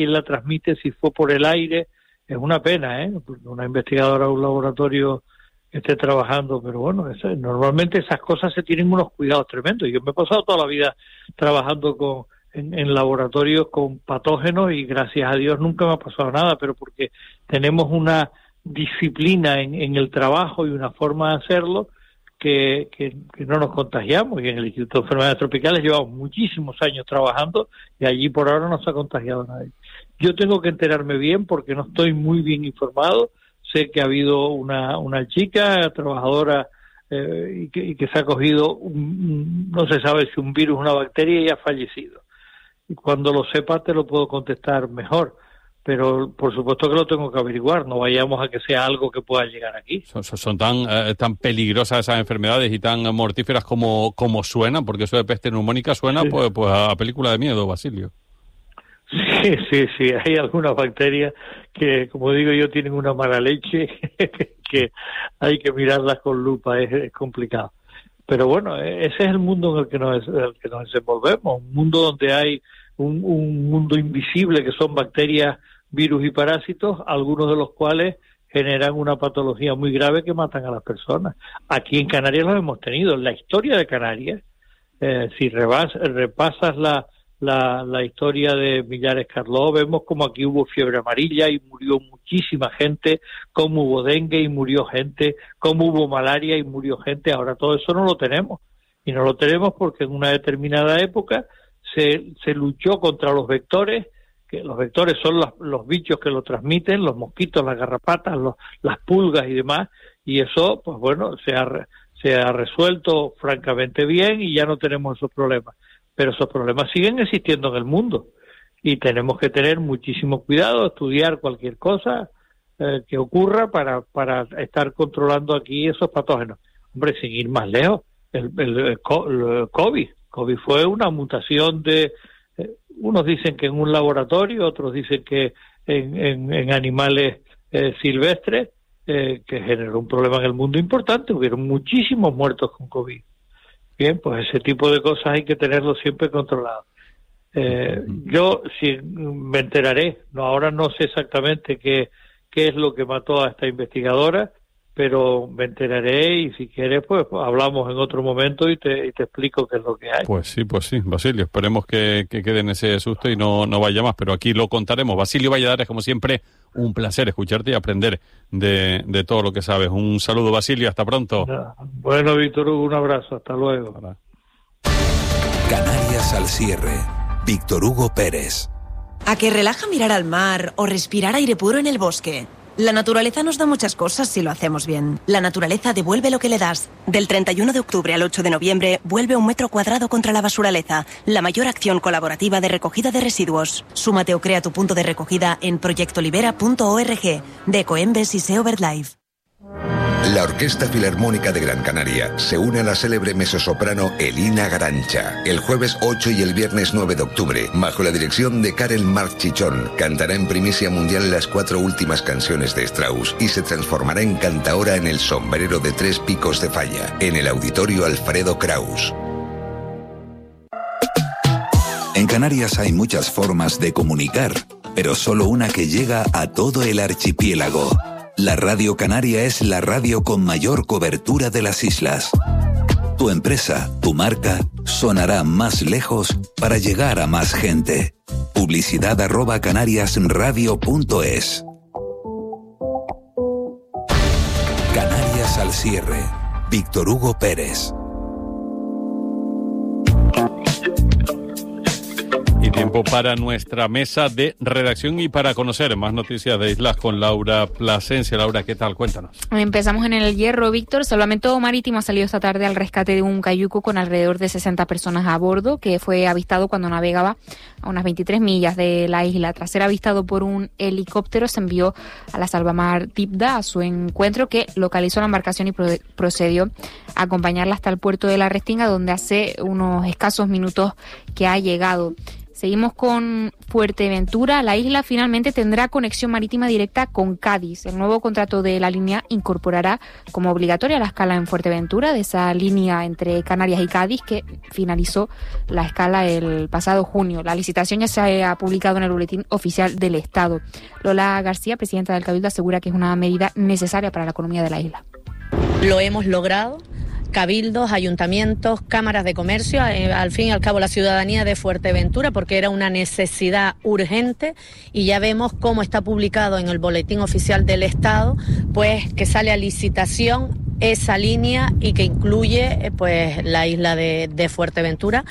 quién la transmite, si fue por el aire. Es una pena, una investigadora de un laboratorio esté trabajando, pero bueno, normalmente esas cosas se tienen unos cuidados tremendos. Yo me he pasado toda la vida trabajando en laboratorios con patógenos y gracias a Dios nunca me ha pasado nada, pero porque tenemos una disciplina en el trabajo y una forma de hacerlo que no nos contagiamos. Y en el Instituto de Enfermedades Tropicales llevamos muchísimos años trabajando y allí por ahora no se ha contagiado nadie. Yo tengo que enterarme bien porque no estoy muy bien informado. Sé que ha habido una chica trabajadora y que se ha cogido, no se sabe si un virus o una bacteria, y ha fallecido. Y cuando lo sepa te lo puedo contestar mejor, pero por supuesto que lo tengo que averiguar, no vayamos a que sea algo que pueda llegar aquí. Son tan peligrosas esas enfermedades y tan mortíferas como suenan, porque eso de peste neumónica suena pues a película de miedo, Basilio. Sí, hay algunas bacterias que, como digo yo, tienen una mala leche que hay que mirarlas con lupa, es complicado. Pero bueno, ese es el mundo en el que nos desenvolvemos, un mundo donde hay un mundo invisible que son bacterias, virus y parásitos, algunos de los cuales generan una patología muy grave que matan a las personas. Aquí en Canarias los hemos tenido. En la historia de Canarias, si repasas la historia de Millares Carló, vemos como aquí hubo fiebre amarilla y murió muchísima gente, como hubo dengue y murió gente, como hubo malaria y murió gente. Ahora todo eso no lo tenemos, y no lo tenemos porque en una determinada época se luchó contra los vectores, que los vectores son los bichos que lo transmiten, los mosquitos, las garrapatas, las pulgas y demás, y eso, pues bueno, se ha resuelto francamente bien y ya no tenemos esos problemas. Pero esos problemas siguen existiendo en el mundo y tenemos que tener muchísimo cuidado, estudiar cualquier cosa que ocurra para estar controlando aquí esos patógenos. Hombre, sin ir más lejos, el COVID fue una mutación de, unos dicen que en un laboratorio, otros dicen que en animales silvestres, que generó un problema en el mundo importante. Hubieron muchísimos muertos con COVID. Bien, pues ese tipo de cosas hay que tenerlo siempre controlado. Yo sí me enteraré, ahora no sé exactamente qué es lo que mató a esta investigadora, pero me enteraré y si quieres pues hablamos en otro momento y te explico qué es lo que hay. Pues sí, Basilio, esperemos que quede en ese susto y no vaya más, pero aquí lo contaremos. Basilio Valladares, como siempre, un placer escucharte y aprender de todo lo que sabes. Un saludo, Basilio, hasta pronto. Bueno, Víctor Hugo, un abrazo, hasta luego. Hola. Canarias al cierre. Víctor Hugo Pérez. ¿A que relaja mirar al mar o respirar aire puro en el bosque? La naturaleza nos da muchas cosas si lo hacemos bien. La naturaleza devuelve lo que le das. Del 31 de octubre al 8 de noviembre, vuelve 1 metro cuadrado contra la basuraleza, la mayor acción colaborativa de recogida de residuos. Súmate o crea tu punto de recogida en proyectolibera.org, de Ecoembes y SEO BirdLife. La Orquesta Filarmónica de Gran Canaria se une a la célebre mezzosoprano Elina Garancha. El jueves 8 y el viernes 9 de octubre, bajo la dirección de Karel Marchichón, cantará en primicia mundial las 4 últimas canciones de Strauss y se transformará en cantaora en el Sombrero de 3 Picos de Falla, en el Auditorio Alfredo Kraus. En Canarias hay muchas formas de comunicar, pero solo una que llega a todo el archipiélago. La Radio Canaria es la radio con mayor cobertura de las islas. Tu empresa, tu marca, sonará más lejos para llegar a más gente. Publicidad@canariasradio.es. Canarias al cierre. Víctor Hugo Pérez. Y tiempo para nuestra mesa de redacción y para conocer más noticias de islas con Laura Plasencia. Laura, ¿qué tal? Cuéntanos. Empezamos en El Hierro, Víctor. Salvamento Marítimo ha salido esta tarde al rescate de un cayuco con alrededor de 60 personas a bordo, que fue avistado cuando navegaba a unas 23 millas de la isla. Tras ser avistado por un helicóptero, se envió a la Salvamar Tibda a su encuentro, que localizó la embarcación y procedió a acompañarla hasta el puerto de La Restinga, donde hace unos escasos minutos que ha llegado. Seguimos con Fuerteventura. La isla finalmente tendrá conexión marítima directa con Cádiz. El nuevo contrato de la línea incorporará como obligatoria la escala en Fuerteventura de esa línea entre Canarias y Cádiz que finalizó la escala el pasado junio. La licitación ya se ha publicado en el Boletín Oficial del Estado. Lola García, presidenta del Cabildo, asegura que es una medida necesaria para la economía de la isla. Lo hemos logrado. Cabildos, ayuntamientos, cámaras de comercio, al fin y al cabo la ciudadanía de Fuerteventura, porque era una necesidad urgente, y ya vemos cómo está publicado en el Boletín Oficial del Estado, pues que sale a licitación esa línea y que incluye pues la isla de Fuerteventura.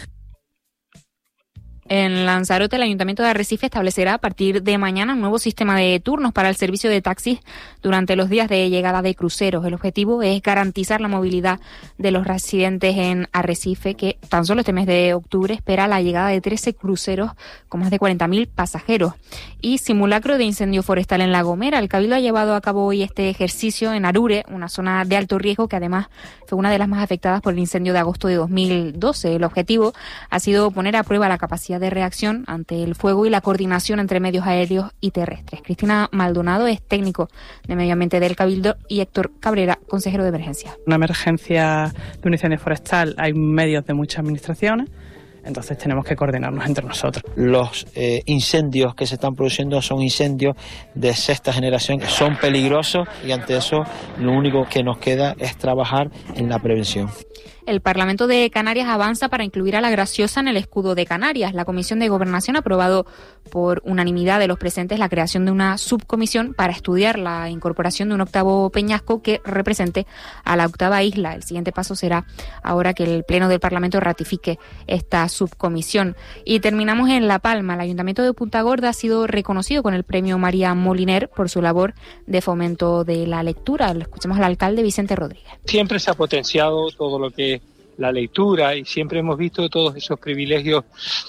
En Lanzarote, el Ayuntamiento de Arrecife establecerá a partir de mañana un nuevo sistema de turnos para el servicio de taxis durante los días de llegada de cruceros. El objetivo es garantizar la movilidad de los residentes en Arrecife, que tan solo este mes de octubre espera la llegada de 13 cruceros con más de 40.000 pasajeros. Y simulacro de incendio forestal en La Gomera. El Cabildo ha llevado a cabo hoy este ejercicio en Arure, una zona de alto riesgo que además fue una de las más afectadas por el incendio de agosto de 2012. El objetivo ha sido poner a prueba la capacidad de reacción ante el fuego y la coordinación entre medios aéreos y terrestres. Cristina Maldonado es técnico de Medio Ambiente del Cabildo y Héctor Cabrera, consejero de emergencia. Una emergencia de un incendio forestal, hay medios de muchas administraciones, entonces tenemos que coordinarnos entre nosotros. Los incendios que se están produciendo son incendios de sexta generación, son peligrosos y ante eso lo único que nos queda es trabajar en la prevención. El Parlamento de Canarias avanza para incluir a La Graciosa en el escudo de Canarias. La Comisión de Gobernación ha aprobado por unanimidad de los presentes la creación de una subcomisión para estudiar la incorporación de un octavo peñasco que represente a la octava isla. El siguiente paso será ahora que el Pleno del Parlamento ratifique esta subcomisión. Y terminamos en La Palma. El Ayuntamiento de Punta Gorda ha sido reconocido con el premio María Moliner por su labor de fomento de la lectura. Lo escuchamos al alcalde Vicente Rodríguez. Siempre se ha potenciado todo lo que es la lectura y siempre hemos visto todos esos privilegios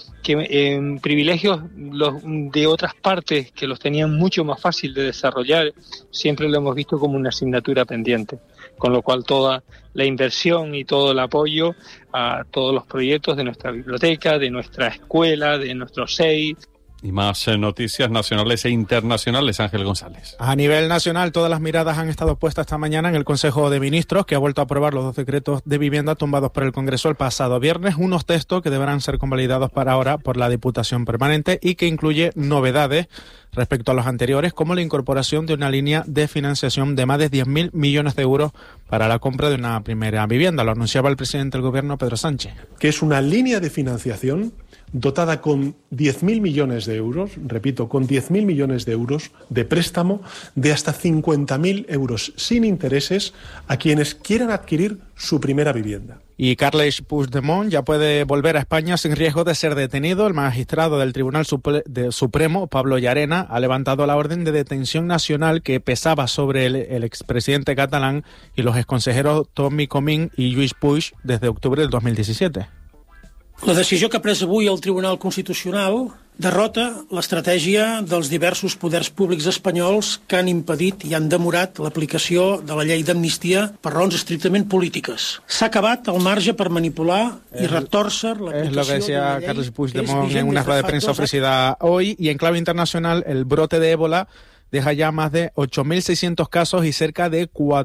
privilegios de otras partes que los tenían mucho más fácil de desarrollar, siempre lo hemos visto como una asignatura pendiente, con lo cual toda la inversión y todo el apoyo a todos los proyectos de nuestra biblioteca, de nuestra escuela, de nuestro SEI. Y más noticias nacionales e internacionales, Ángel González. A nivel nacional, todas las miradas han estado puestas esta mañana en el Consejo de Ministros, que ha vuelto a aprobar los 2 decretos de vivienda tumbados por el Congreso el pasado viernes, unos textos que deberán ser convalidados para ahora por la Diputación Permanente y que incluye novedades respecto a los anteriores, como la incorporación de una línea de financiación de más de 10.000 millones de euros para la compra de una primera vivienda. Lo anunciaba el presidente del Gobierno, Pedro Sánchez. Que es una línea de financiación dotada con 10.000 millones de euros, repito, con 10.000 millones de euros de préstamo de hasta 50.000 euros sin intereses a quienes quieran adquirir su primera vivienda. Y Carles Puigdemont ya puede volver a España sin riesgo de ser detenido. El magistrado del Tribunal Supremo, Pablo Llarena, ha levantado la orden de detención nacional que pesaba sobre el expresidente catalán y los exconsejeros Tommy Comín y Lluís Puig desde octubre del 2017. La decisió que ha pres avui el Tribunal Constitucional derrota l'estratègia dels diversos poders públics espanyols que han impedit i han demorat l'aplicació de la llei d'amnistia per raons estrictament polítiques. S'ha acabat el marge per manipular i retòrcer l'aplicació Es lo que decía Carles Puigdemont en una rueda de prensa ofrecida hoy. Y en clave internacional, el brote de ébola deja ya más de 8.600 casos y cerca de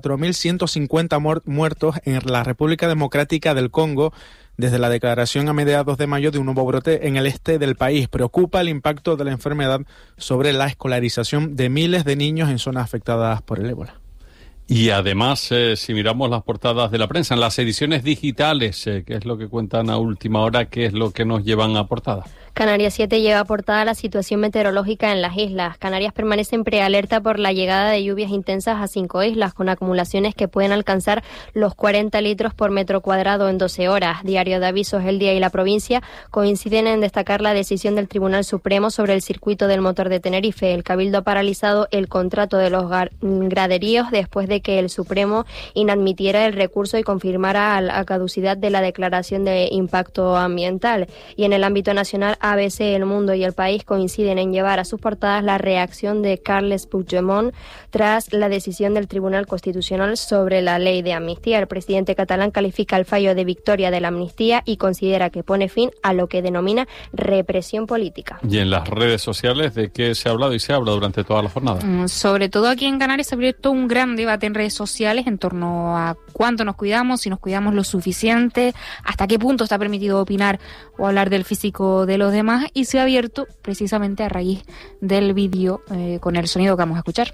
4.150 muertos en la República Democrática del Congo, desde la declaración a mediados de mayo de un nuevo brote en el este del país. Preocupa el impacto de la enfermedad sobre la escolarización de miles de niños en zonas afectadas por el ébola. Y además, si miramos las portadas de la prensa, en las ediciones digitales, ¿qué es lo que cuentan a última hora? ¿Qué es lo que nos llevan a portada? Canarias 7 lleva a portada la situación meteorológica en las islas. Canarias permanece en prealerta por la llegada de lluvias intensas a 5 islas, con acumulaciones que pueden alcanzar los 40 litros por metro cuadrado en 12 horas. Diario de Avisos, El Día y La Provincia coinciden en destacar la decisión del Tribunal Supremo sobre el circuito del motor de Tenerife. El Cabildo ha paralizado el contrato de los graderíos después de de que el Supremo inadmitiera el recurso y confirmara la caducidad de la declaración de impacto ambiental. Y en el ámbito nacional, ABC, El Mundo y El País coinciden en llevar a sus portadas la reacción de Carles Puigdemont tras la decisión del Tribunal Constitucional sobre la ley de amnistía. El presidente catalán califica el fallo de victoria de la amnistía y considera que pone fin a lo que denomina represión política. ¿Y en las redes sociales de qué se ha hablado y se habla durante toda la jornada? Sobre todo aquí en Canarias se ha abierto un gran debate en redes sociales en torno a cuánto nos cuidamos, si nos cuidamos lo suficiente, hasta qué punto está permitido opinar o hablar del físico de los demás, y se ha abierto precisamente a raíz del vídeo con el sonido que vamos a escuchar.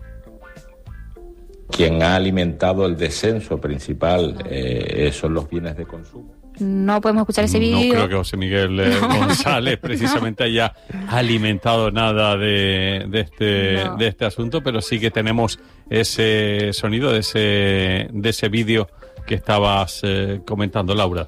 Quien ha alimentado el descenso principal son los bienes de consumo. No podemos escuchar ese vídeo. No creo que José Miguel González precisamente haya alimentado nada de este asunto, pero sí que tenemos ese sonido de ese vídeo que estabas comentando, Laura.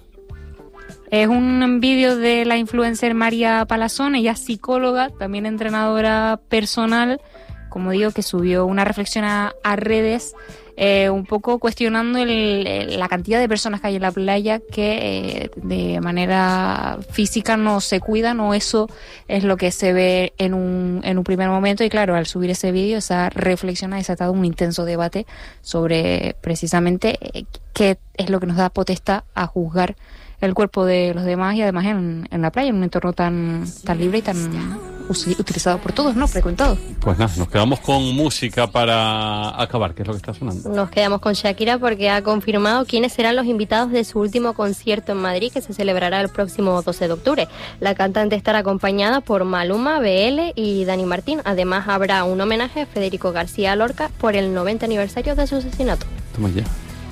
Es un vídeo de la influencer María Palazón, ella es psicóloga, también entrenadora personal, como digo, que subió una reflexión a redes, un poco cuestionando la cantidad de personas que hay en la playa que de manera física no se cuidan, o eso es lo que se ve en un primer momento. Y claro, al subir ese vídeo, esa reflexión ha desatado un intenso debate sobre precisamente qué es lo que nos da potestad a juzgar el cuerpo de los demás, y además en la playa, en un entorno tan libre y tan utilizado por todos, ¿no? Frecuentado. Pues nada, nos quedamos con música para acabar, que es lo que está sonando. Nos quedamos con Shakira porque ha confirmado quiénes serán los invitados de su último concierto en Madrid, que se celebrará el próximo 12 de octubre. La cantante estará acompañada por Maluma, BL y Dani Martín. Además habrá un homenaje a Federico García Lorca por el 90 aniversario de su asesinato. Toma ya.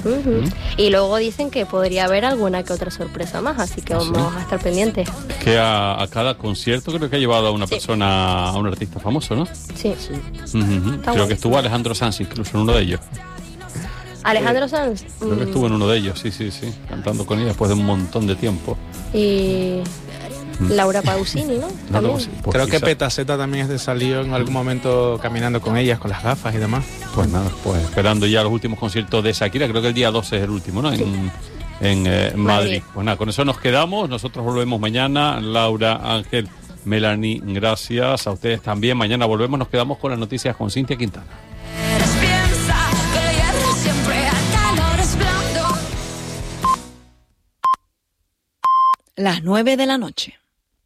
Y luego dicen que podría haber alguna que otra sorpresa más, así que vamos a estar pendientes. Que a cada concierto creo que ha llevado a una persona, a un artista famoso, ¿no? Sí. Creo que estuvo Alejandro Sanz incluso en uno de ellos. ¿Alejandro Sanz? Creo que estuvo en uno de ellos, sí, cantando con ella después de un montón de tiempo. Y Laura Pausini, ¿no? Pues creo que Petaceta también salió en algún momento caminando con ellas, con las gafas y demás. Pues nada, pues esperando ya los últimos conciertos de Shakira. Creo que el día 12 es el último, ¿no? En Madrid. Pues nada, con eso nos quedamos. Nosotros volvemos mañana. Laura, Ángel, Melanie, gracias. A ustedes también. Mañana volvemos. Nos quedamos con las noticias con Cintia Quintana. Las 9 de la noche.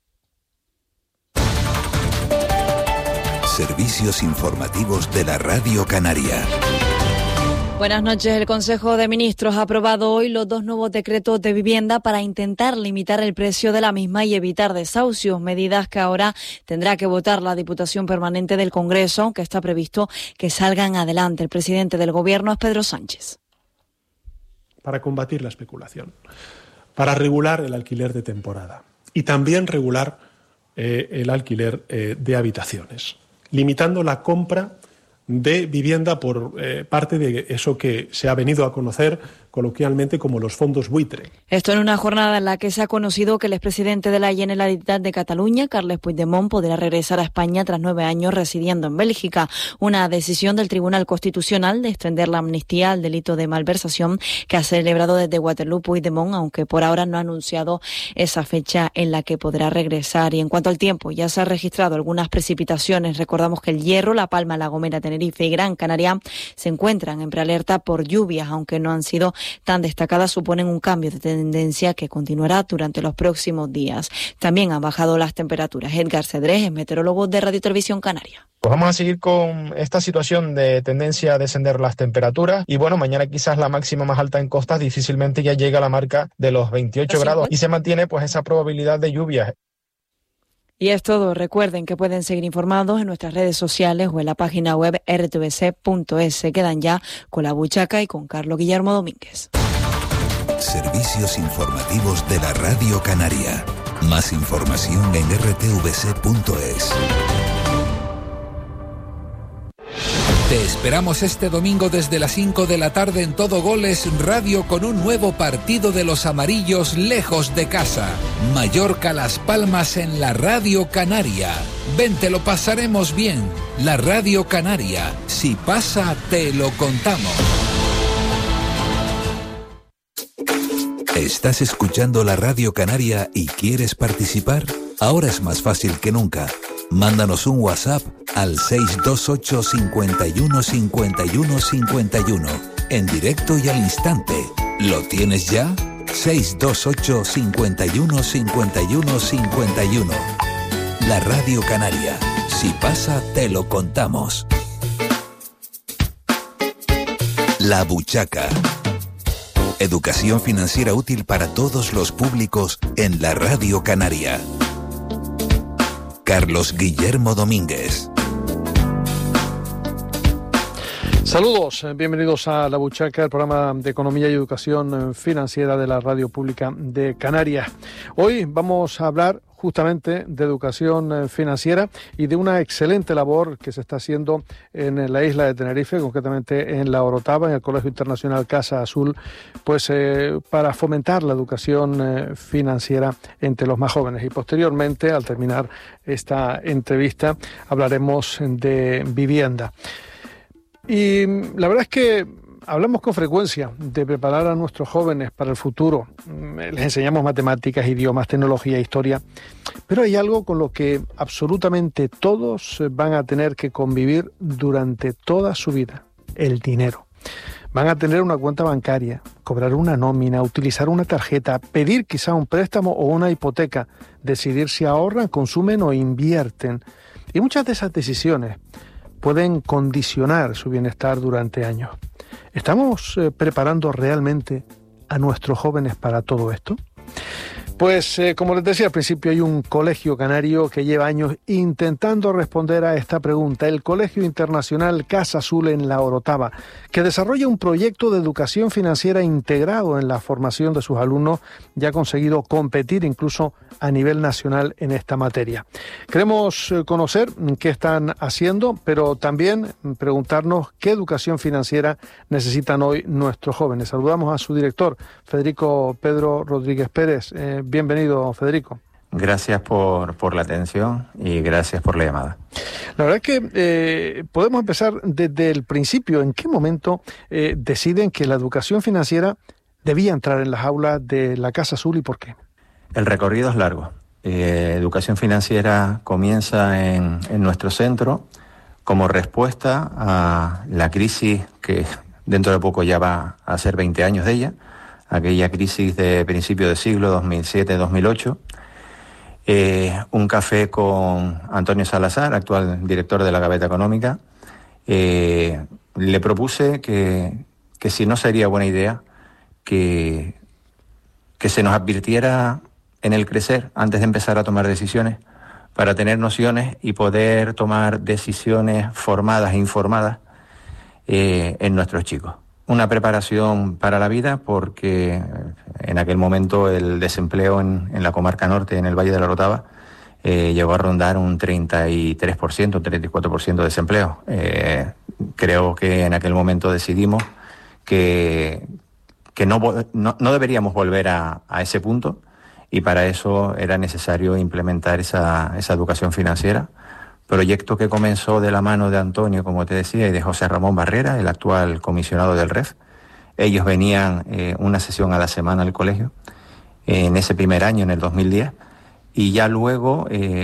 Servicios informativos de la Radio Canaria. Buenas noches. El Consejo de Ministros ha aprobado hoy los 2 nuevos decretos de vivienda para intentar limitar el precio de la misma y evitar desahucios, medidas que ahora tendrá que votar la Diputación Permanente del Congreso, aunque está previsto que salgan adelante. El presidente del Gobierno es Pedro Sánchez. Para combatir la especulación, para regular el alquiler de temporada y también regular el alquiler de habitaciones, limitando la compra de vivienda por parte de eso que se ha venido a conocer coloquialmente como los fondos buitre. Esto en una jornada en la que se ha conocido que el expresidente de la Generalitat de Cataluña, Carles Puigdemont, podrá regresar a España tras 9 años residiendo en Bélgica. Una decisión del Tribunal Constitucional de extender la amnistía al delito de malversación que ha celebrado desde Waterloo Puigdemont, aunque por ahora no ha anunciado esa fecha en la que podrá regresar. Y en cuanto al tiempo, ya se han registrado algunas precipitaciones. Recordamos que El Hierro, La Palma, La Gomera, Tenerife y Gran Canaria se encuentran en prealerta por lluvias, aunque no han sido tan destacadas, suponen un cambio de tendencia que continuará durante los próximos días. También han bajado las temperaturas. Edgar Cedrés es meteorólogo de Radio Televisión Canaria. Pues vamos a seguir con esta situación de tendencia a descender las temperaturas y bueno, mañana quizás la máxima más alta en costas difícilmente ya llega a la marca de los 28 grados y se mantiene pues esa probabilidad de lluvias. Y es todo. Recuerden que pueden seguir informados en nuestras redes sociales o en la página web rtvc.es. Se quedan ya con La Buchaca y con Carlos Guillermo Domínguez. Servicios informativos de la Radio Canaria. Más información en rtvc.es. Te esperamos este domingo desde las 5 de la tarde en Todo Goles Radio con un nuevo partido de los amarillos lejos de casa. Mallorca Las Palmas en la Radio Canaria. Ven, te lo pasaremos bien. La Radio Canaria. Si pasa, te lo contamos. ¿Estás escuchando la Radio Canaria y quieres participar? Ahora es más fácil que nunca. Mándanos un WhatsApp al 628 51 51 51, en directo y al instante. ¿Lo tienes ya? 628 51 51 51. La Radio Canaria. Si pasa, te lo contamos. La Buchaca. Educación financiera útil para todos los públicos en la Radio Canaria. Carlos Guillermo Domínguez. Saludos, bienvenidos a La Buchaca, el programa de Economía y Educación Financiera de la Radio Pública de Canarias. Hoy vamos a hablar justamente de educación financiera y de una excelente labor que se está haciendo en la isla de Tenerife, concretamente en La Orotava, en el Colegio Internacional Casa Azul, pues para fomentar la educación financiera entre los más jóvenes. Y posteriormente, al terminar esta entrevista, hablaremos de vivienda. Y la verdad es que hablamos con frecuencia de preparar a nuestros jóvenes para el futuro. Les enseñamos matemáticas, idiomas, tecnología, historia. Pero hay algo con lo que absolutamente todos van a tener que convivir durante toda su vida: el dinero. Van a tener una cuenta bancaria, cobrar una nómina, utilizar una tarjeta, pedir quizá un préstamo o una hipoteca, decidir si ahorran, consumen o invierten. Y muchas de esas decisiones pueden condicionar su bienestar durante años. ¿Estamos preparando realmente a nuestros jóvenes para todo esto? Pues, como les decía al principio, hay un colegio canario que lleva años intentando responder a esta pregunta, el Colegio Internacional Casa Azul en La Orotava, que desarrolla un proyecto de educación financiera integrado en la formación de sus alumnos y ha conseguido competir incluso a nivel nacional en esta materia. Queremos conocer qué están haciendo, pero también preguntarnos qué educación financiera necesitan hoy nuestros jóvenes. Saludamos a su director, Federico Pedro Rodríguez Pérez. Bienvenido, Federico. Gracias por la atención y gracias por la llamada. La verdad es que podemos empezar desde el principio. ¿En qué momento deciden que la educación financiera debía entrar en las aulas de la Casa Azul y por qué? El recorrido es largo. Educación financiera comienza en nuestro centro como respuesta a la crisis que dentro de poco ya va a ser 20 años de ella, aquella crisis de principio de siglo, 2007-2008. Un café con Antonio Salazar, actual director de la Gaveta Económica, le propuse que si no sería buena idea que se nos advirtiera en el crecer antes de empezar a tomar decisiones, para tener nociones y poder tomar decisiones formadas e informadas en nuestros chicos. Una preparación para la vida, porque en aquel momento el desempleo en la comarca norte, en el Valle de la Orotava, llegó a rondar un 33%, un 34% de desempleo. Creo que en aquel momento decidimos que no deberíamos volver a ese punto, y para eso era necesario implementar esa educación financiera. Proyecto que comenzó de la mano de Antonio, como te decía, y de José Ramón Barrera, el actual comisionado del REF. Ellos venían una sesión a la semana al colegio en ese primer año, en el 2010, y ya luego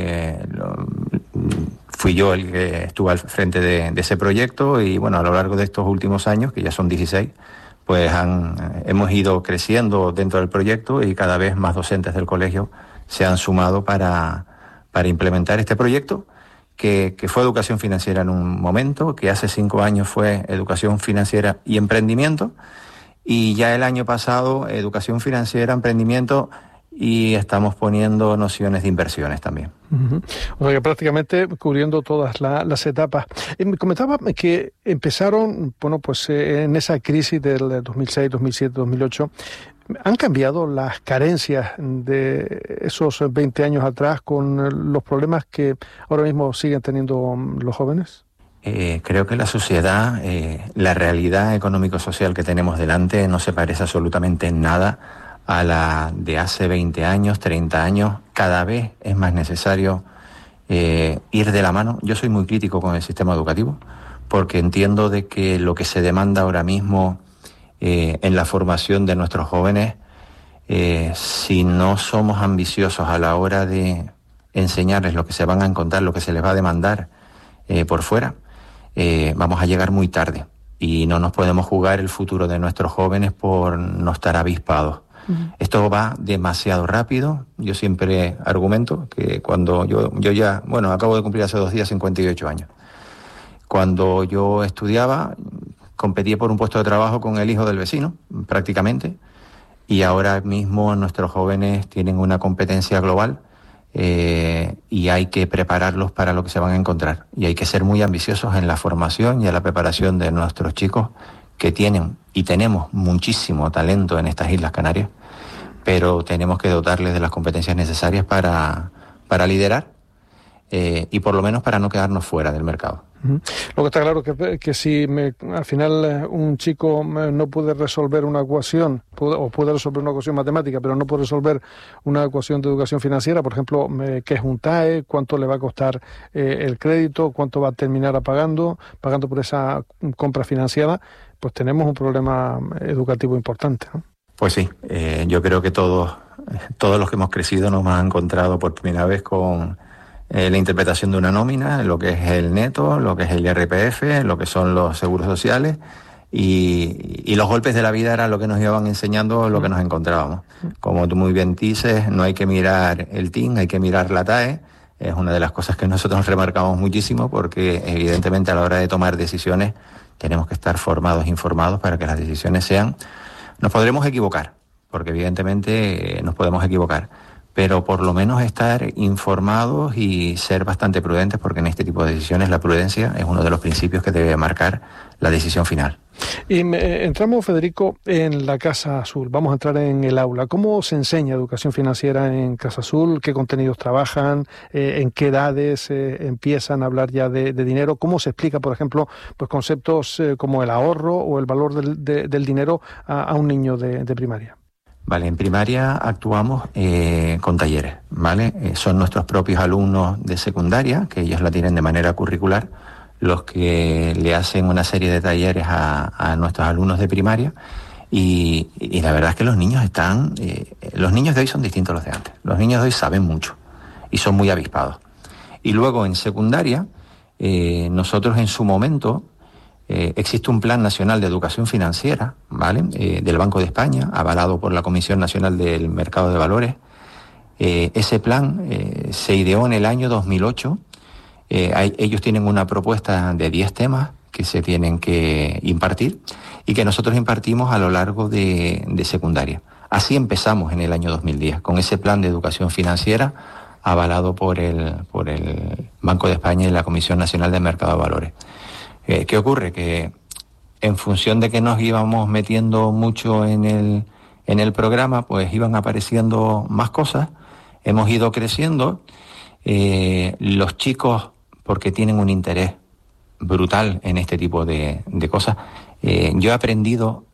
fui yo el que estuve al frente de ese proyecto, y bueno, a lo largo de estos últimos años, que ya son 16, pues hemos ido creciendo dentro del proyecto y cada vez más docentes del colegio se han sumado para implementar este proyecto, que fue educación financiera en un momento, que hace 5 años fue educación financiera y emprendimiento, y ya el año pasado educación financiera, emprendimiento, y estamos poniendo nociones de inversiones también. Uh-huh. O sea que prácticamente cubriendo todas las etapas. Me comentaba que empezaron, bueno, pues en esa crisis del 2006, 2007, 2008, ¿han cambiado las carencias de esos 20 años atrás con los problemas que ahora mismo siguen teniendo los jóvenes? creo que la sociedad, la realidad económico-social que tenemos delante no se parece absolutamente en nada a la de hace 20 años, 30 años. Cada vez es más necesario ir de la mano. Yo soy muy crítico con el sistema educativo porque entiendo de que lo que se demanda ahora mismo en la formación de nuestros jóvenes, si no somos ambiciosos a la hora de enseñarles lo que se van a encontrar, lo que se les va a demandar por fuera, vamos a llegar muy tarde y no nos podemos jugar el futuro de nuestros jóvenes por no estar avispados. Esto va demasiado rápido. Yo siempre argumento que cuando yo ya, acabo de cumplir hace 2 días 58 años. Cuando yo estudiaba, competía por un puesto de trabajo con el hijo del vecino, prácticamente, y ahora mismo nuestros jóvenes tienen una competencia global y hay que prepararlos para lo que se van a encontrar. Y hay que ser muy ambiciosos en la formación y en la preparación de nuestros chicos que tienen y tenemos muchísimo talento en estas Islas Canarias, pero tenemos que dotarles de las competencias necesarias para liderar y por lo menos para no quedarnos fuera del mercado. Lo que está claro es que si al final un chico no puede resolver una ecuación, o puede resolver una ecuación matemática, pero no puede resolver una ecuación de educación financiera, por ejemplo, qué es un TAE, cuánto le va a costar el crédito, cuánto va a terminar pagando por esa compra financiada, pues tenemos un problema educativo importante, ¿no? Pues sí, yo creo que todos los que hemos crecido nos hemos encontrado por primera vez con la interpretación de una nómina, lo que es el neto, lo que es el IRPF, lo que son los seguros sociales y los golpes de la vida era lo que nos iban enseñando, lo que nos encontrábamos. Como tú muy bien dices, no hay que mirar el TIN, hay que mirar la TAE. Es una de las cosas que nosotros remarcamos muchísimo porque evidentemente a la hora de tomar decisiones tenemos que estar formados, informados para que las decisiones sean... Nos podremos equivocar, porque evidentemente nos podemos equivocar, pero por lo menos estar informados y ser bastante prudentes, porque en este tipo de decisiones la prudencia es uno de los principios que debe marcar la decisión final. Y entramos, Federico, en la Casa Azul. Vamos a entrar en el aula. ¿Cómo se enseña educación financiera en Casa Azul? ¿Qué contenidos trabajan? ¿En qué edades empiezan a hablar ya de dinero? ¿Cómo se explica, por ejemplo, pues conceptos como el ahorro o el valor del dinero a un niño de primaria? Vale, en primaria actuamos con talleres, ¿vale? Son nuestros propios alumnos de secundaria, que ellos la tienen de manera curricular, los que le hacen una serie de talleres a nuestros alumnos de primaria y la verdad es que los niños los niños de hoy son distintos a los de antes. Los niños de hoy saben mucho y son muy avispados. Y luego en secundaria, nosotros en su momento... existe un Plan Nacional de Educación Financiera, ¿vale? Del Banco de España, avalado por la Comisión Nacional del Mercado de Valores. Ese plan se ideó en el año 2008. Ellos tienen una propuesta de 10 temas que se tienen que impartir y que nosotros impartimos a lo largo de secundaria. Así empezamos en el año 2010, con ese Plan de Educación Financiera avalado por el Banco de España y la Comisión Nacional del Mercado de Valores. ¿Qué ocurre? Que en función de que nos íbamos metiendo mucho en el programa, pues iban apareciendo más cosas, hemos ido creciendo, los chicos, porque tienen un interés brutal en este tipo de cosas, yo he aprendido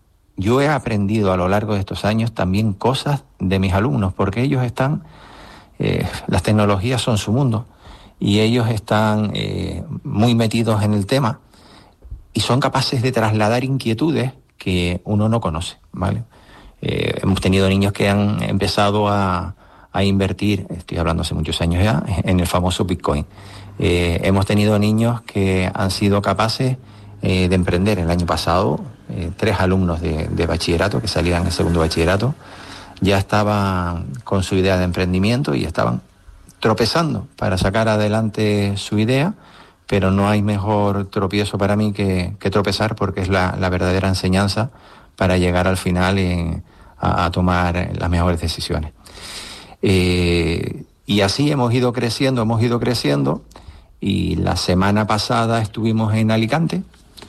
a lo largo de estos años también cosas de mis alumnos, porque ellos están, las tecnologías son su mundo, y ellos están muy metidos en el tema, y son capaces de trasladar inquietudes que uno no conoce, ¿vale? Hemos tenido niños que han empezado a invertir, estoy hablando hace muchos años ya, en el famoso Bitcoin. Hemos tenido niños que han sido capaces de emprender. El año pasado, 3 alumnos de bachillerato que salían en segundo bachillerato ya estaban con su idea de emprendimiento y estaban tropezando para sacar adelante su idea, pero no hay mejor tropiezo para mí que tropezar, porque es la verdadera enseñanza para llegar al final a tomar las mejores decisiones. Y así hemos ido creciendo, y la semana pasada estuvimos en Alicante,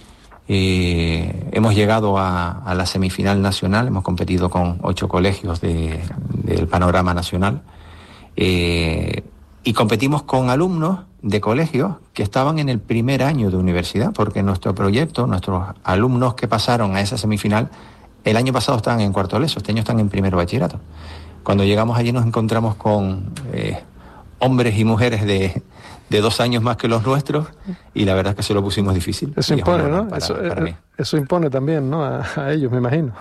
hemos llegado a la semifinal nacional, hemos competido con 8 colegios del panorama nacional, y competimos con alumnos de colegios que estaban en el primer año de universidad, porque nuestro proyecto, nuestros alumnos que pasaron a esa semifinal, el año pasado estaban en cuarto de ESO, este año están en primero bachillerato. Cuando llegamos allí nos encontramos con hombres y mujeres de 2 años más que los nuestros, y la verdad es que se lo pusimos difícil. Eso impone, ¿no? Eso impone también, ¿no? A ellos, me imagino.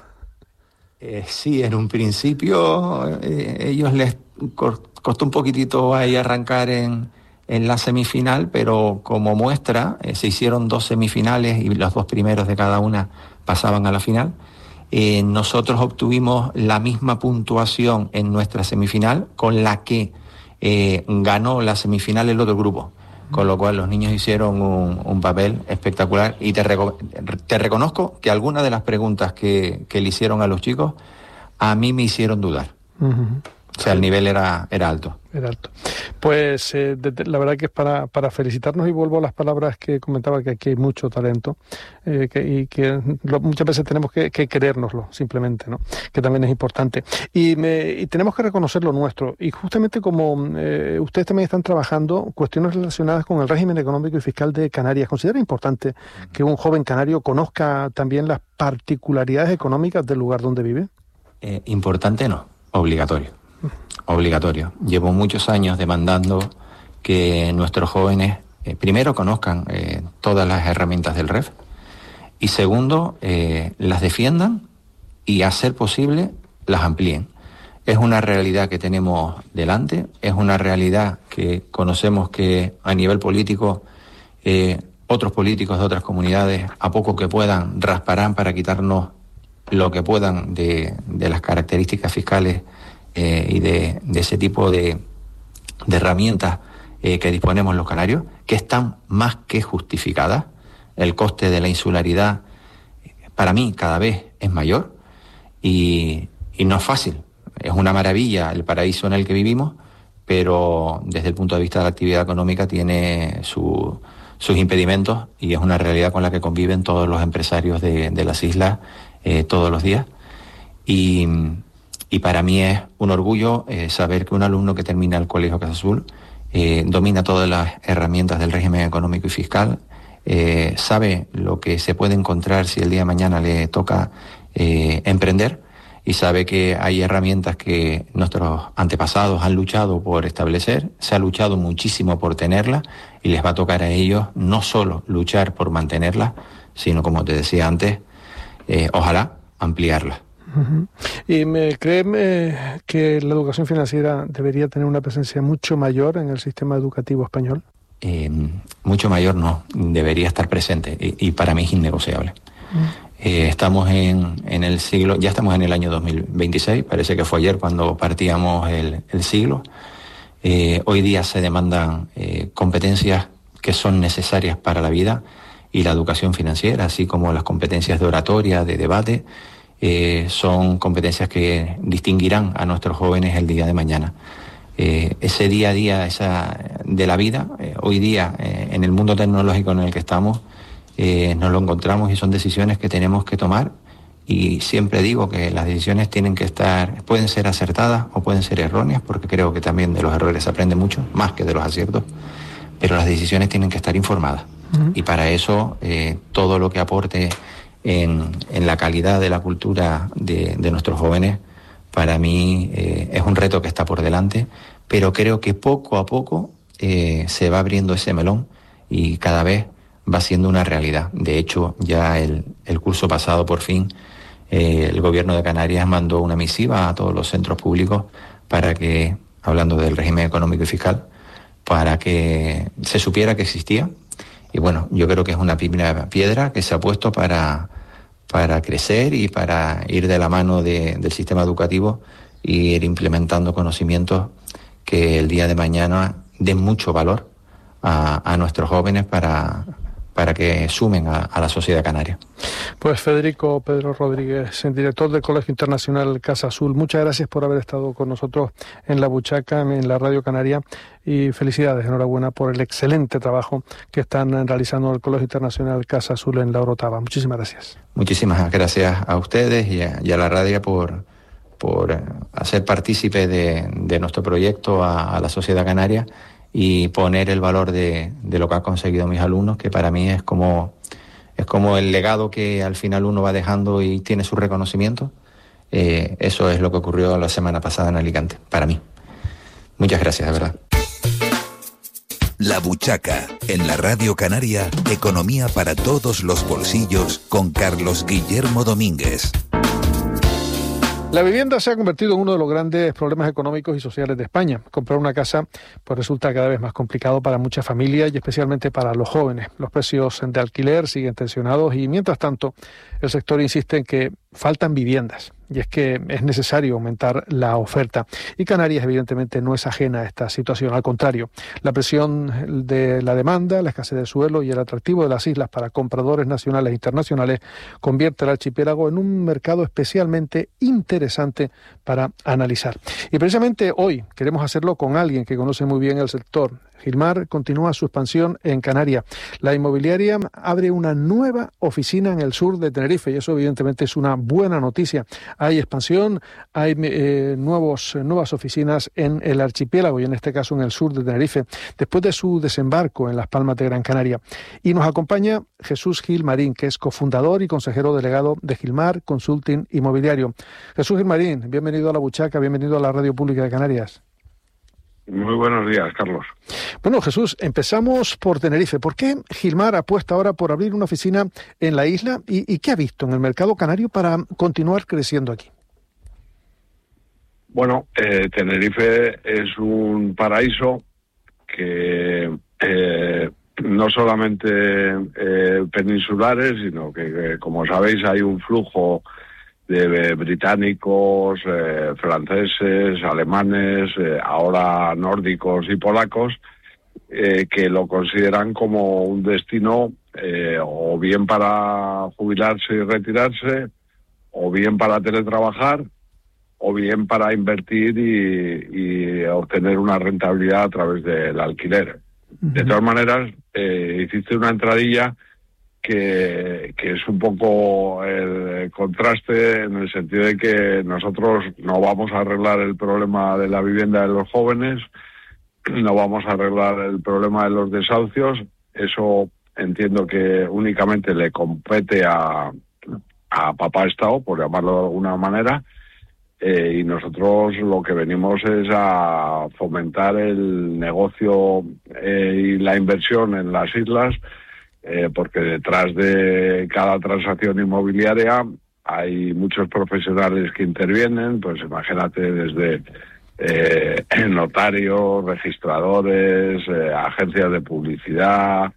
Sí, en un principio ellos les costó un poquitito ahí arrancar en la semifinal, pero como muestra se hicieron 2 semifinales y los 2 primeros de cada una pasaban a la final. Nosotros obtuvimos la misma puntuación en nuestra semifinal con la que ganó la semifinal el otro grupo, con lo cual los niños hicieron un papel espectacular, y te reconozco que algunas de las preguntas que le hicieron a los chicos a mí me hicieron dudar. Uh-huh. O sea, el nivel era alto. Era alto. Pues la verdad que es para felicitarnos, y vuelvo a las palabras que comentaba, que aquí hay mucho talento y que muchas veces tenemos que creérnoslo simplemente, ¿no? Que también es importante. Y tenemos que reconocer lo nuestro. Y justamente como ustedes también están trabajando cuestiones relacionadas con el régimen económico y fiscal de Canarias, ¿considera importante que un joven canario conozca también las particularidades económicas del lugar donde vive? Importante no, obligatorio. Obligatorio. Llevo muchos años demandando que nuestros jóvenes primero conozcan todas las herramientas del REF, y segundo, las defiendan y, a ser posible, las amplíen. Es una realidad que tenemos delante, es una realidad que conocemos que a nivel político otros políticos de otras comunidades, a poco que puedan, rasparán para quitarnos lo que puedan de las características fiscales y de ese tipo de herramientas que disponemos los canarios, que están más que justificadas. El coste de la insularidad, para mí, cada vez es mayor, y no es fácil. Es una maravilla el paraíso en el que vivimos, pero desde el punto de vista de la actividad económica tiene sus impedimentos, y es una realidad con la que conviven todos los empresarios de las islas todos los días. Y para mí es un orgullo saber que un alumno que termina el Colegio Casa Azul domina todas las herramientas del régimen económico y fiscal, sabe lo que se puede encontrar si el día de mañana le toca emprender, y sabe que hay herramientas que nuestros antepasados han luchado por establecer, se ha luchado muchísimo por tenerlas, y les va a tocar a ellos no solo luchar por mantenerlas, sino, como te decía antes, ojalá ampliarlas. Uh-huh. ¿Y creen que la educación financiera debería tener una presencia mucho mayor en el sistema educativo español? Mucho mayor no, debería estar presente, y para mí es innegociable. Estamos en el siglo, ya estamos en el año 2026, parece que fue ayer cuando partíamos el siglo. Hoy día se demandan competencias que son necesarias para la vida, y la educación financiera, así como las competencias de oratoria, de debate, son competencias que distinguirán a nuestros jóvenes el día de mañana. Ese día a día de la vida, hoy día en el mundo tecnológico en el que estamos, nos lo encontramos, y son decisiones que tenemos que tomar, y siempre digo que las decisiones pueden ser acertadas o pueden ser erróneas, porque creo que también de los errores se aprende mucho, más que de los aciertos, pero las decisiones tienen que estar informadas. Uh-huh. Y para eso todo lo que aporte en la calidad de la cultura de nuestros jóvenes, para mí es un reto que está por delante, pero creo que poco a poco se va abriendo ese melón, y cada vez va siendo una realidad. De hecho, ya el curso pasado, por fin, el gobierno de Canarias mandó una misiva a todos los centros públicos para que, hablando del régimen económico y fiscal, para que se supiera que existía. Y bueno, yo creo que es una primera piedra que se ha puesto para crecer y para ir de la mano del sistema educativo, y ir implementando conocimientos que el día de mañana den mucho valor a nuestros jóvenes para que sumen a la sociedad canaria. Pues Federico Pedro Rodríguez, director del Colegio Internacional Casa Azul, muchas gracias por haber estado con nosotros en La Buchaca, en la Radio Canaria, y felicidades, enhorabuena por el excelente trabajo que están realizando el Colegio Internacional Casa Azul en La Orotava. Muchísimas gracias. Muchísimas gracias a ustedes y a la radio por hacer partícipe de nuestro proyecto a la sociedad canaria, y poner el valor de lo que han conseguido mis alumnos, que para mí es como el legado que al final uno va dejando y tiene su reconocimiento. Eso es lo que ocurrió la semana pasada en Alicante, para mí. Muchas gracias, de verdad. La Buchaca, en la Radio Canaria, economía para todos los bolsillos, con Carlos Guillermo Domínguez. La vivienda se ha convertido en uno de los grandes problemas económicos y sociales de España. Comprar una casa pues resulta cada vez más complicado para muchas familias y especialmente para los jóvenes. Los precios de alquiler siguen tensionados y, mientras tanto, el sector insiste en que faltan viviendas. Y es que es necesario aumentar la oferta. Y Canarias, evidentemente, no es ajena a esta situación. Al contrario, la presión de la demanda, la escasez de suelo y el atractivo de las islas para compradores nacionales e internacionales convierte el archipiélago en un mercado especialmente interesante para analizar. Y precisamente hoy queremos hacerlo con alguien que conoce muy bien el sector. Gilmar continúa su expansión en Canarias. La inmobiliaria abre una nueva oficina en el sur de Tenerife y eso evidentemente es una buena noticia. Hay expansión, hay nuevas oficinas en el archipiélago y en este caso en el sur de Tenerife, después de su desembarco en Las Palmas de Gran Canaria. Y nos acompaña Jesús Gil Marín, que es cofundador y consejero delegado de Gilmar Consulting Inmobiliario. Jesús Gil Marín, bienvenido a La Buchaca, bienvenido a la Radio Pública de Canarias. Muy buenos días, Carlos. Bueno, Jesús, empezamos por Tenerife. ¿Por qué Gilmar apuesta ahora por abrir una oficina en la isla y qué ha visto en el mercado canario para continuar creciendo aquí? Bueno, Tenerife es un paraíso que no solamente peninsulares, sino que como sabéis hay un flujo de británicos, franceses, alemanes, ahora nórdicos y polacos, que lo consideran como un destino o bien para jubilarse y retirarse, o bien para teletrabajar, o bien para invertir y obtener una rentabilidad a través del alquiler. De todas maneras, hiciste una entradilla que es un poco el contraste en el sentido de que nosotros no vamos a arreglar el problema de la vivienda de los jóvenes, no vamos a arreglar el problema de los desahucios. Eso entiendo que únicamente le compete a papá Estado, por llamarlo de alguna manera, y nosotros lo que venimos es a fomentar el negocio y la inversión en las islas, porque detrás de cada transacción inmobiliaria hay muchos profesionales que intervienen, pues imagínate desde notarios, registradores, agencias de publicidad,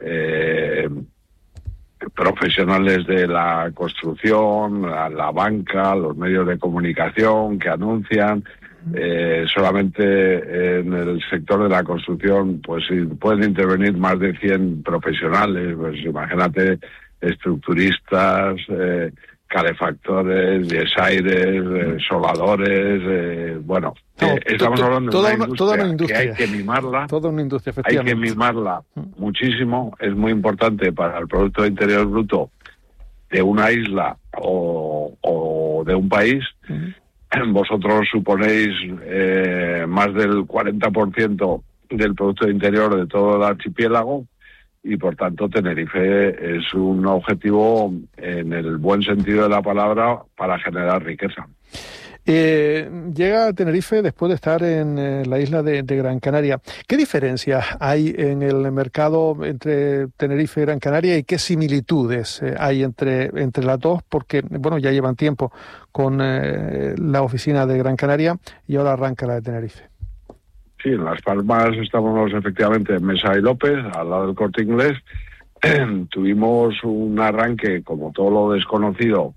profesionales de la construcción, la banca, los medios de comunicación que anuncian. Solamente en el sector de la construcción pues pueden intervenir más de 100 profesionales, pues imagínate estructuristas, calefactores, desaires, soldadores, bueno, estamos hablando de una industria que hay que mimarla, toda una industria, efectivamente. Hay que mimarla muchísimo, es muy importante para el Producto Interior Bruto de una isla o de un país. Vosotros suponéis más del 40% del Producto Interior de todo el archipiélago y, por tanto, Tenerife es un objetivo en el buen sentido de la palabra para generar riqueza. Llega a Tenerife después de estar en la isla de Gran Canaria. ¿Qué diferencias hay en el mercado entre Tenerife y Gran Canaria y qué similitudes hay entre las dos? Porque, bueno, ya llevan tiempo con la oficina de Gran Canaria y ahora arranca la de Tenerife. Sí, en Las Palmas estamos efectivamente en Mesa y López, al lado del Corte Inglés. Tuvimos un arranque, como todo lo desconocido,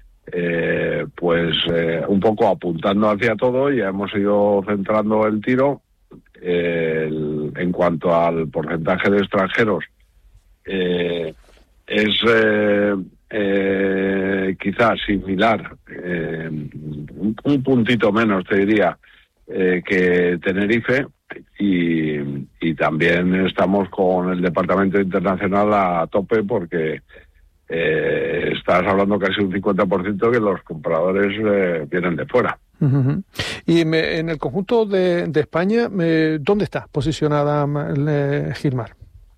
un poco apuntando hacia todo, y hemos ido centrando el tiro. En cuanto al porcentaje de extranjeros, es quizás similar, un puntito menos te diría, que Tenerife, y también estamos con el Departamento Internacional a tope porque estás hablando casi un 50% que los compradores vienen de fuera. Y en el conjunto de España, ¿dónde está posicionada Gilmar?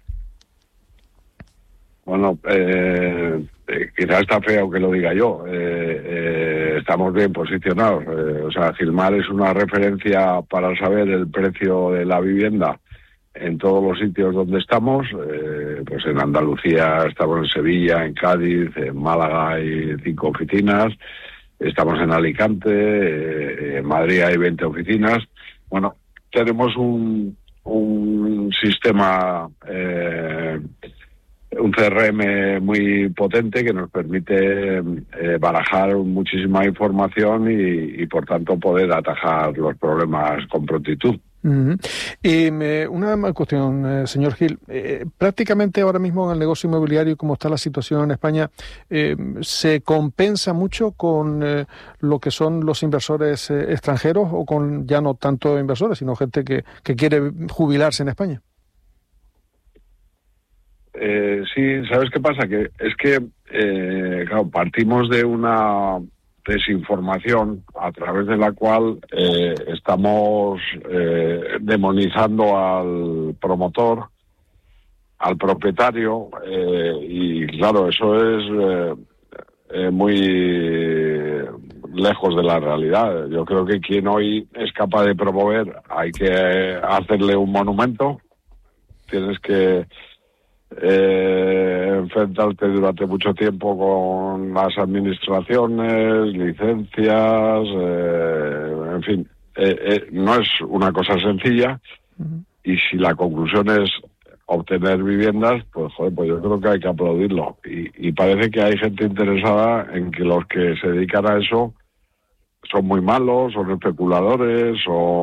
Bueno, quizás está feo que lo diga yo. Estamos bien posicionados. O sea, Gilmar es una referencia para saber el precio de la vivienda en todos los sitios donde estamos. Pues en Andalucía estamos, en Sevilla, en Cádiz, en Málaga hay 5 oficinas. Estamos en Alicante, en Madrid hay 20 oficinas. Bueno, tenemos un sistema, un CRM muy potente que nos permite barajar muchísima información y por tanto poder atajar los problemas con prontitud. Y una cuestión, señor Gil. Prácticamente ahora mismo en el negocio inmobiliario, como está la situación en España, ¿se compensa mucho con lo que son los inversores extranjeros o con ya no tanto inversores, sino gente que quiere jubilarse en España? Sí, ¿sabes qué pasa? Que es que, claro, partimos de una desinformación a través de la cual estamos demonizando al promotor, al propietario, y claro, eso es muy lejos de la realidad. Yo creo que quien hoy es capaz de promover, hay que hacerle un monumento. Tienes que enfrentarte durante mucho tiempo con las administraciones, licencias, en fin, no es una cosa sencilla. Y si la conclusión es obtener viviendas, pues joder, pues yo creo que hay que aplaudirlo. Y parece que hay gente interesada en que los que se dedican a eso son muy malos, son especuladores,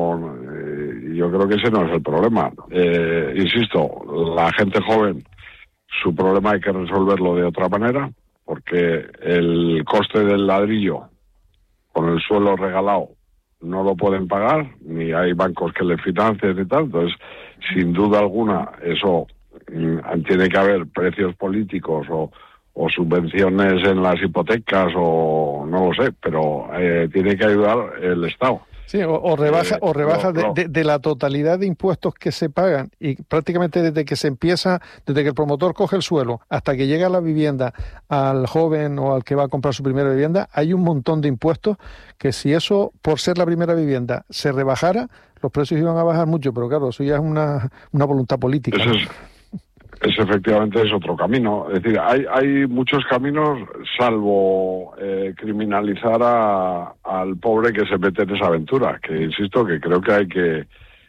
yo creo que ese no es el problema. Insisto, la gente joven, su problema hay que resolverlo de otra manera, porque el coste del ladrillo con el suelo regalado no lo pueden pagar, ni hay bancos que le financien y tal. Entonces, sin duda alguna, eso tiene que haber precios políticos o subvenciones en las hipotecas o no lo sé, pero tiene que ayudar el Estado. Sí, o rebaja de la totalidad de impuestos que se pagan, y prácticamente desde que el promotor coge el suelo hasta que llega la vivienda al joven o al que va a comprar su primera vivienda, hay un montón de impuestos que si eso, por ser la primera vivienda, se rebajara, los precios iban a bajar mucho, pero claro, eso ya es una voluntad política. Eso efectivamente es otro camino. Es decir, hay muchos caminos, salvo criminalizar al pobre que se mete en esa aventura, que insisto que creo que hay que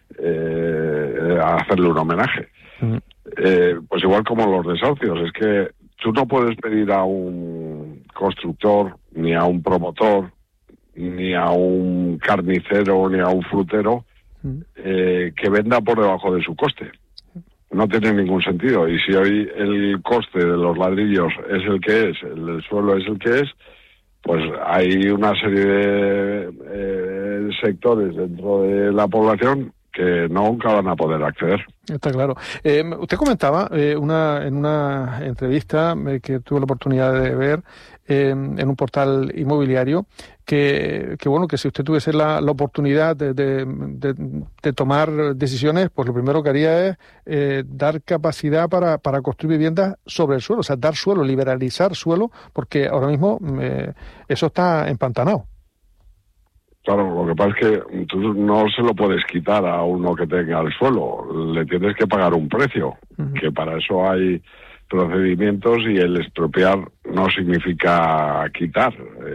hacerle un homenaje. Pues igual como los desahucios, es que tú no puedes pedir a un constructor, ni a un promotor, ni a un carnicero, ni a un frutero que venda por debajo de su coste. No tiene ningún sentido. Y si hoy el coste de los ladrillos es el que es, el del suelo es el que es, pues hay una serie de sectores dentro de la población que nunca van a poder acceder. Está claro. Usted comentaba en una entrevista que tuve la oportunidad de ver en un portal inmobiliario que bueno, que si usted tuviese la oportunidad de tomar decisiones, pues lo primero que haría es dar capacidad para construir viviendas sobre el suelo, o sea, dar suelo, liberalizar suelo, porque ahora mismo eso está empantanado. Claro, lo que pasa es que tú no se lo puedes quitar a uno que tenga el suelo, le tienes que pagar un precio, que para eso hay procedimientos, y el expropiar no significa quitar.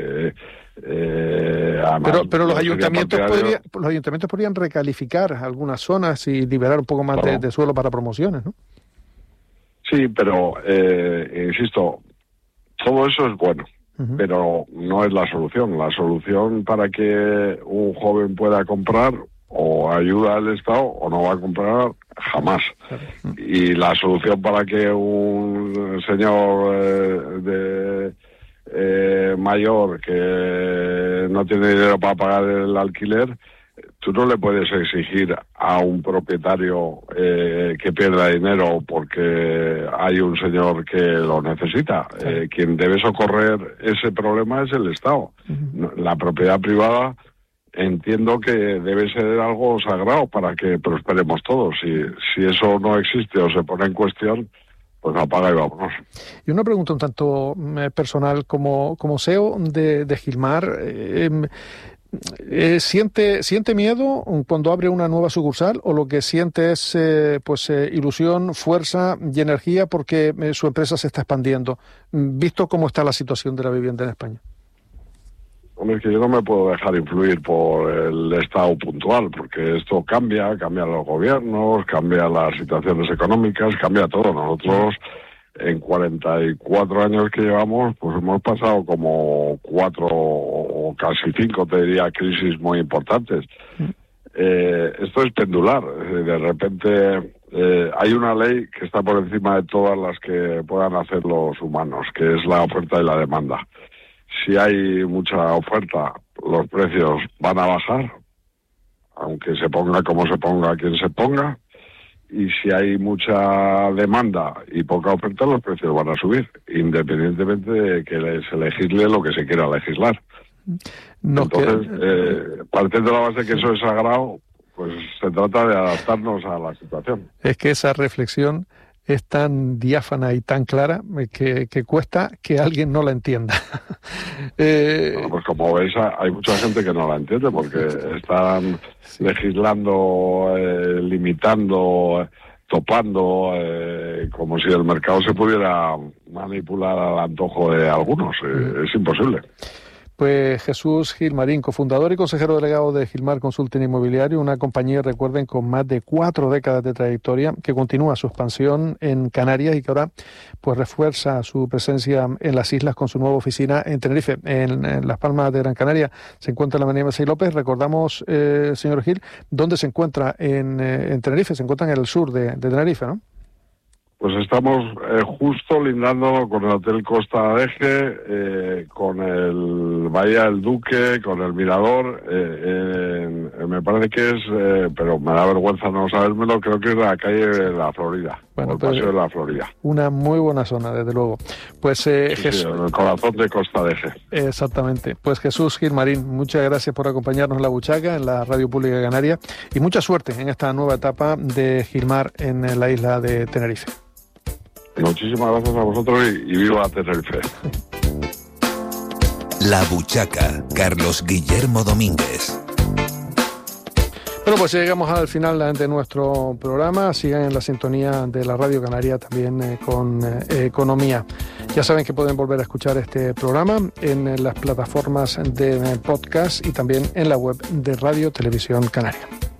Además, pero los ayuntamientos podrían recalificar algunas zonas y liberar un poco más de suelo para promociones, ¿no? Sí, pero insisto, todo eso es bueno. Pero no es la solución. La solución para que un joven pueda comprar, o ayuda al Estado o no va a comprar jamás. Y la solución para que un señor mayor que no tiene dinero para pagar el alquiler, tú no le puedes exigir a un propietario que pierda dinero porque hay un señor que lo necesita. Quien debe socorrer ese problema es el Estado. La propiedad privada entiendo que debe ser algo sagrado para que prosperemos todos. Si eso no existe o se pone en cuestión, pues apaga y vámonos. Y una pregunta un tanto personal, como CEO de Gilmar, ¿siente miedo cuando abre una nueva sucursal o lo que siente es ilusión, fuerza y energía porque su empresa se está expandiendo, visto cómo está la situación de la vivienda en España? Hombre, es que yo no me puedo dejar influir por el estado puntual, porque esto cambian los gobiernos, cambian las situaciones económicas, cambia todo. Nosotros, en 44 años que llevamos, pues hemos pasado como 4 o casi 5, te diría, crisis muy importantes. Esto es pendular. De repente hay una ley que está por encima de todas las que puedan hacer los humanos, que es la oferta y la demanda. Si hay mucha oferta, los precios van a bajar, aunque se ponga como se ponga quien se ponga. Y si hay mucha demanda y poca oferta, los precios van a subir, independientemente de que se legisle lo que se quiera legislar. Entonces, partiendo de la base que eso es sagrado, pues se trata de adaptarnos a la situación. Es que esa reflexión es tan diáfana y tan clara que cuesta que alguien no la entienda. Bueno, pues como veis, hay mucha gente que no la entiende porque están legislando, limitando, topando, como si el mercado se pudiera manipular al antojo de algunos. Es imposible. Pues Jesús Gilmarín, cofundador y consejero delegado de Gilmar Consulting Inmobiliario, una compañía, recuerden, con más de 4 décadas de trayectoria, que continúa su expansión en Canarias y que ahora pues refuerza su presencia en las islas con su nueva oficina en Tenerife, en Las Palmas de Gran Canaria. Se encuentra en la avenida Mesey López. Recordamos, señor Gil, ¿dónde se encuentra en Tenerife? Se encuentra en el sur de Tenerife, ¿no? Pues estamos justo lindando con el Hotel Costa de Eje, con el Bahía del Duque, con el Mirador. Me parece que es, pero me da vergüenza no sabérmelo, creo que es la calle de la Florida, el Paseo de la Florida. Una muy buena zona, desde luego. Pues Jesús, sí, en el corazón de Costa de Eje. Exactamente. Pues Jesús Gilmarín, muchas gracias por acompañarnos en La Buchaca, en la Radio Pública Canaria, y mucha suerte en esta nueva etapa de Gilmar en la isla de Tenerife. Muchísimas gracias a vosotros y viva Tenerife. La Buchaca, Carlos Guillermo Domínguez. Bueno, pues llegamos al final de nuestro programa. Sigan en la sintonía de la Radio Canaria también con Economía. Ya saben que pueden volver a escuchar este programa en las plataformas de podcast y también en la web de Radio Televisión Canaria.